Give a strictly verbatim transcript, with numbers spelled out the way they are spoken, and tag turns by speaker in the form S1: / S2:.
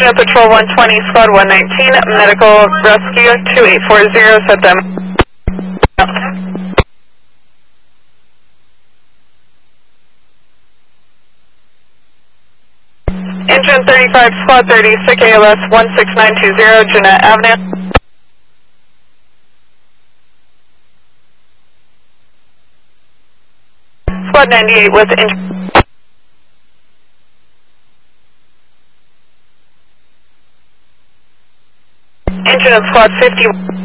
S1: Engine of Patrol one twenty, Squad one nineteen, Medical Rescue two eight four zero, set them. Engine thirty-five, Squad thirty, S I C A L S one six nine two zero, Jeanette Avenue. Squad ninety-eight with engine. Engine of Squad fifty.